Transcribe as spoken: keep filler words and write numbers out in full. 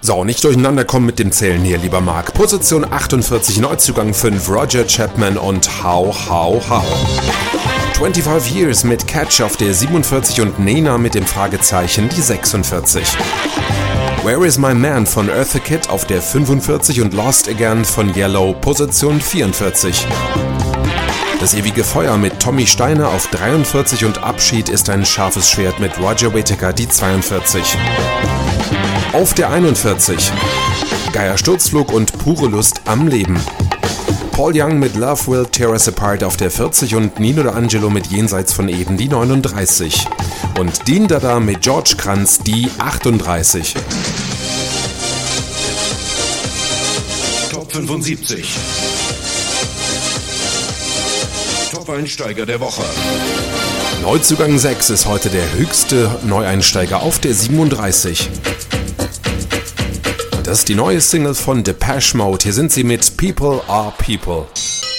So, nicht durcheinander kommen mit dem Zählen hier, lieber Marc. Position achtundvierzig, Neuzugang fünf, Roger Chapman und How, How, How. fünfundzwanzig Years mit Catch auf der siebenundvierzig und Nena mit dem Fragezeichen die sechsundvierzig. Where is My Man von Eartha Kitt auf der fünfundvierzig und Lost Again von Yellow, Position vierundvierzig. Das ewige Feuer mit Tommy Steiner auf dreiundvierzig und Abschied ist ein scharfes Schwert mit Roger Whittaker die zweiundvierzig. Auf der einundvierzig. Geier Sturzflug und pure Lust am Leben. Paul Young mit Love Will Tear Us Apart auf der vierzig und Nino D'Angelo mit Jenseits von Eden die neununddreißig. Und Dean Dada mit George Kranz die achtunddreißig. Top fünfundsiebzig. Top-Einsteiger der Woche. Neuzugang sechs ist heute der höchste Neueinsteiger auf der siebenunddreißig. Das ist die neue Single von Depeche Mode. Hier sind sie mit People Are People.